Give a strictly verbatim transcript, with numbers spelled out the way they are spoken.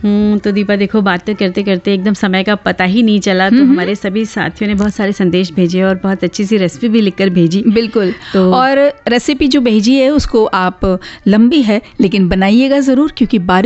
हम्म तो दीपा देखो, बातें करते करते एकदम समय का पता ही नहीं चला। तो हमारे सभी साथियों ने बहुत सारे संदेश भेजे और बहुत अच्छी सी रेसिपी भी लिखकर भेजी। बिल्कुल। तो और रेसिपी जो भेजी है उसको आप, लंबी है लेकिन बनाइएगा ज़रूर, क्योंकि बारिश